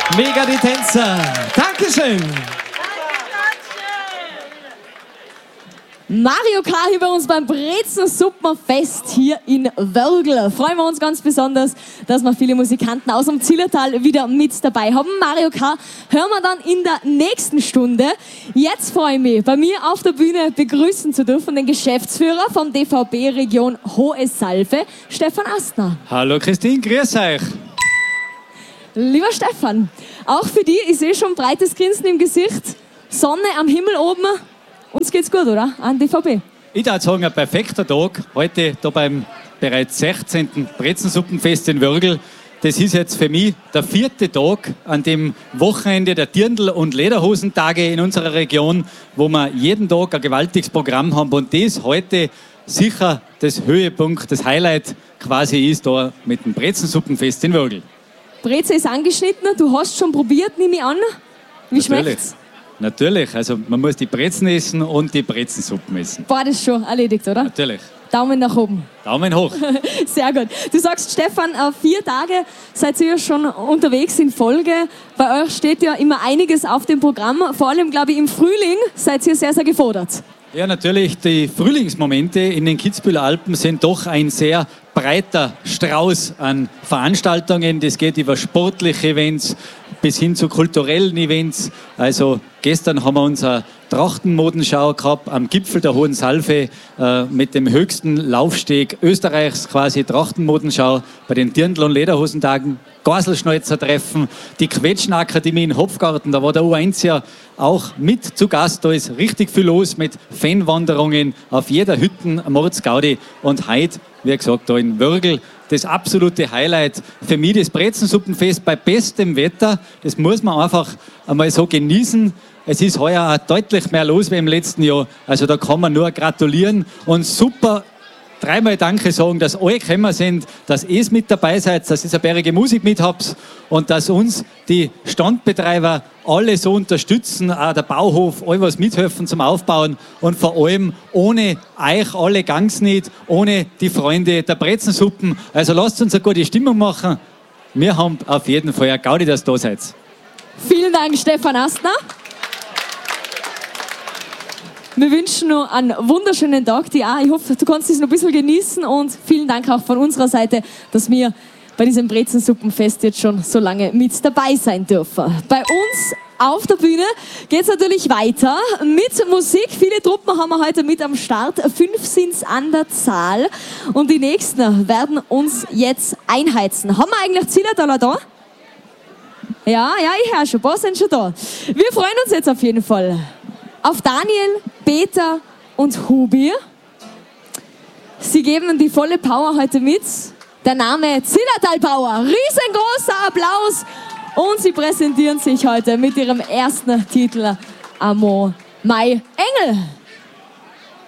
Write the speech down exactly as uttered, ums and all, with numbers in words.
Mega die Tänzer. Dankeschön. Mario K. hier bei uns beim Brezen-Suppenfest hier in Wörgl. Freuen wir uns ganz besonders, dass wir viele Musikanten aus dem Zillertal wieder mit dabei haben. Mario K. hören wir dann in der nächsten Stunde. Jetzt freue ich mich, bei mir auf der Bühne begrüßen zu dürfen den Geschäftsführer vom D V B Region Hohe Salve, Stefan Astner. Hallo Christine, grüß euch. Lieber Stefan, auch für dich, ich sehe schon breites Grinsen im Gesicht, Sonne am Himmel oben. Uns geht's gut, oder? An D V B. Ich würde sagen, ein perfekter Tag. Heute da beim bereits sechzehnten Brezensuppenfest in Wörgl. Das ist jetzt für mich der vierte Tag an dem Wochenende der Dirndl- und Lederhosentage in unserer Region, wo wir jeden Tag ein gewaltiges Programm haben. Und das heute sicher das Höhepunkt, das Highlight quasi ist da mit dem Brezensuppenfest in Wörgl. Breze ist angeschnitten, du hast schon probiert, nehme ich an. Wie schmeckt's? Natürlich, also man muss die Brezen essen und die Brezensuppen essen. Boah, das ist schon erledigt, oder? Natürlich. Daumen nach oben. Daumen hoch. Sehr gut. Du sagst, Stefan, vier Tage seid ihr schon unterwegs in Folge. Bei euch steht ja immer einiges auf dem Programm. Vor allem, glaube ich, im Frühling seid ihr sehr, sehr gefordert. Ja, natürlich, die Frühlingsmomente in den Kitzbüheler Alpen sind doch ein sehr breiter Strauß an Veranstaltungen. Das geht über sportliche Events bis hin zu kulturellen Events. Also gestern haben wir unsere Trachtenmodenschau gehabt am Gipfel der Hohen Salve äh, mit dem höchsten Laufsteg Österreichs, quasi Trachtenmodenschau bei den Dirndl- und Lederhosentagen. Gorselschneuzer-Treffen, die Quetschenakademie in Hopfgarten, da war der U eins ja auch mit zu Gast. Da ist richtig viel los mit Fanwanderungen auf jeder Hütten, Mordsgaudi. Und heute, wie gesagt, da in Wörgl, das absolute Highlight für mich, das Brezensuppenfest bei bestem Wetter. Das muss man einfach einmal so genießen. Es ist heuer auch deutlich mehr los wie im letzten Jahr. Also da kann man nur gratulieren und super dreimal Danke sagen, dass alle gekommen sind, dass ihr mit dabei seid, dass ihr eine bärige Musik mit habt und dass uns die Standbetreiber alle so unterstützen, auch der Bauhof, alle was mithelfen zum Aufbauen und vor allem ohne euch alle ganz nicht, ohne die Freunde der Brezensuppen. Also lasst uns eine gute Stimmung machen. Wir haben auf jeden Fall eine Gaudi, dass ihr da seid. Vielen Dank, Stefan Astner. Wir wünschen noch einen wunderschönen Tag dir auch. Ich hoffe, du kannst es noch ein bisschen genießen und vielen Dank auch von unserer Seite, dass wir bei diesem Brezensuppenfest jetzt schon so lange mit dabei sein dürfen. Bei uns auf der Bühne geht es natürlich weiter mit Musik. Viele Truppen haben wir heute mit am Start. Fünf sind es an der Zahl und die nächsten werden uns jetzt einheizen. Haben wir eigentlich Zillertaler da? Ja, ja, ich höre schon, ein paar sind schon da. Wir freuen uns jetzt auf jeden Fall auf Daniel, Peter und Hubi. Sie geben die volle Power heute mit. Der Name Zillertal Power. Riesengroßer Applaus. Und sie präsentieren sich heute mit ihrem ersten Titel Amo Mai Engel.